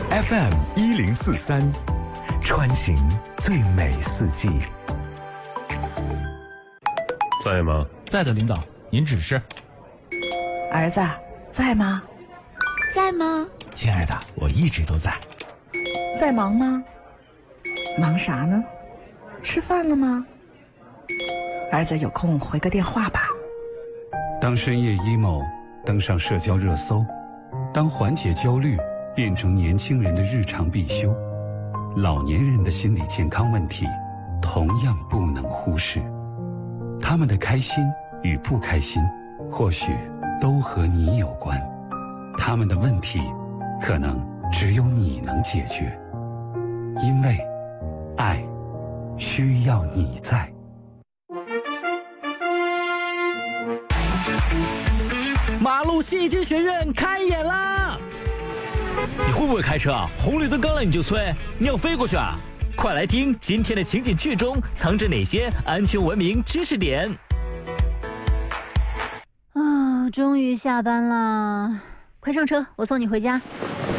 FM1043，穿行最美四季。 在吗？ 在的，领导，您指示。 儿子，在吗？ 在吗？ 亲爱的，我一直都在。 在忙吗？忙啥呢？吃饭了吗？儿子有空回个电话吧。 当深夜 emo 登上社交热搜，当缓解焦虑变成年轻人的日常必修，老年人的心理健康问题同样不能忽视。他们的开心与不开心或许都和你有关，他们的问题可能只有你能解决，因为爱需要你在。 马路戏剧学院开演啦！你会不会开车啊？红绿灯刚来你就催，你要飞过去啊？快来听今天的情景剧中藏着哪些安全文明知识点啊！终于下班了，快上车，我送你回家。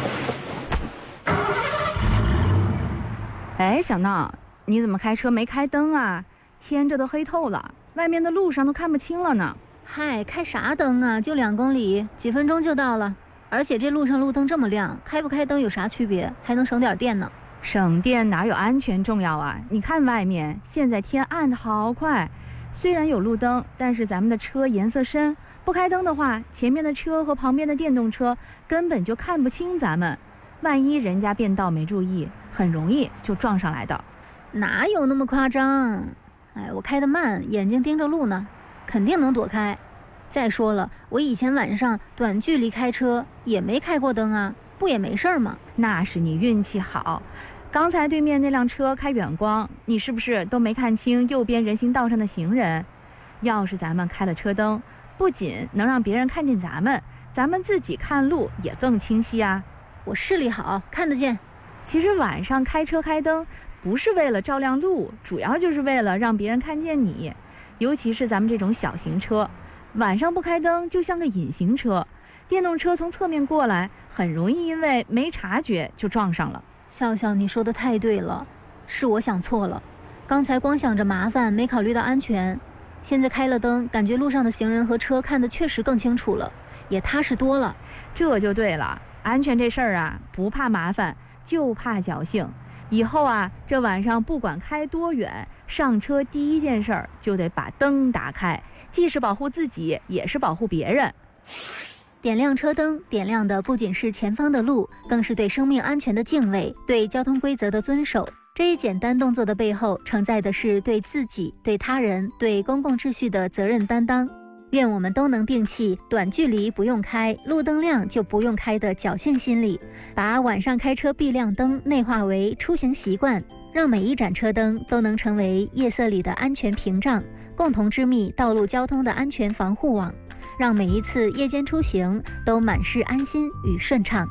哎，小闹，你怎么开车没开灯啊？天这都黑透了，外面的路上都看不清了呢。 嗨，开啥灯啊？就2公里，几分钟就到了。而且这路上路灯这么亮，开不开灯有啥区别？还能省点电呢。 省电哪有安全重要啊？你看外面，现在天暗得好快。虽然有路灯，但是咱们的车颜色深，不开灯的话，前面的车和旁边的电动车根本就看不清咱们。万一人家变道没注意，很容易就撞上来的。 哪有那么夸张？哎，我开得慢，眼睛盯着路呢，肯定能躲开。再说了，我以前晚上短距离开车也没开过灯啊，不也没事吗？ 那是你运气好。刚才对面那辆车开远光，你是不是都没看清右边人行道上的行人？要是咱们开了车灯，不仅能让别人看见咱们自己看路也更清晰啊。 我视力好，看得见。 其实晚上开车开灯不是为了照亮路，主要就是为了让别人看见你。尤其是咱们这种小型车，晚上不开灯就像个隐形车，电动车从侧面过来，很容易因为没察觉就撞上了。 笑笑，你说的太对了，是我想错了。刚才光想着麻烦，没考虑到安全。现在开了灯，感觉路上的行人和车看得确实更清楚了，也踏实多了。 这就对了，安全这事儿啊，不怕麻烦，就怕侥幸。以后啊，这晚上不管开多远，上车第一件事儿就得把灯打开，既是保护自己，也是保护别人。 点亮车灯，点亮的不仅是前方的路，更是对生命安全的敬畏，对交通规则的遵守。这一简单动作的背后，承载的是对自己、对他人、对公共秩序的责任担当。愿我们都能摒弃短距离不用开，路灯亮就不用开的侥幸心理，把晚上开车必亮灯内化为出行习惯，让每一盏车灯都能成为夜色里的安全屏障，共同织密道路交通的安全防护网，让每一次夜间出行都满是安心与顺畅。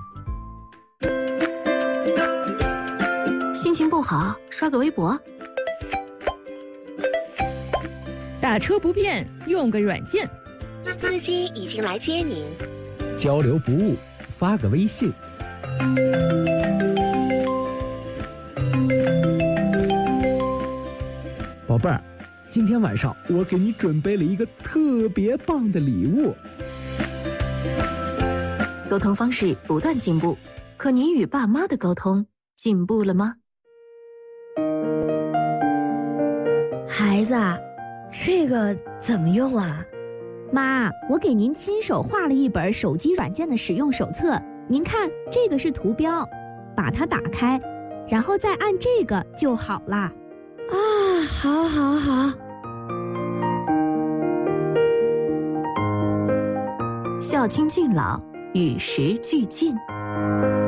心情不好，刷个微博。 打车不便，用个软件。 司机已经来接您。 交流不误，发个微信。宝贝儿，今天晚上我给你准备了一个特别棒的礼物。 沟通方式不断进步，可你与爸妈的沟通进步了吗？ 孩子，这个怎么用啊？ 妈，我给您亲手画了一本手机软件的使用手册，您看这个是图标，把它打开，然后再按这个就好啦。 啊，好好好。 孝亲敬老，与时俱进。